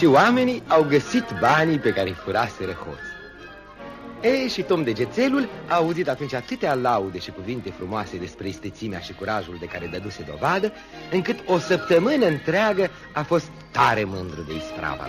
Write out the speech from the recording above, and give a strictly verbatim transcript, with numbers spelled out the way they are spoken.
și oamenii au găsit banii pe care îi furaseră hoții. E, și Tom Degețelul a auzit atunci atâtea laude și cuvinte frumoase despre istețimea și curajul de care dăduse dovadă, încât o săptămână întreagă a fost tare mândru de isprava